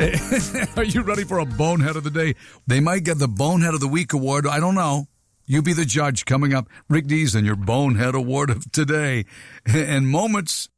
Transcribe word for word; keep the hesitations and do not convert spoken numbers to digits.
Are you ready for a Bonehead of the Day? They might get the Bonehead of the Week award. I don't know. You be the judge. Coming up, Rick Dees and your Bonehead Award of today. And moments